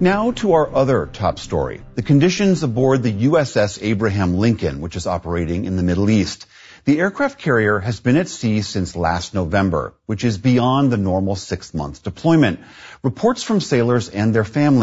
Now to our other top story, the conditions aboard the USS Abraham Lincoln, which is operating in the Middle East. The aircraft carrier has been at sea since last November, which is beyond the normal 6-month deployment. Reports from sailors and their families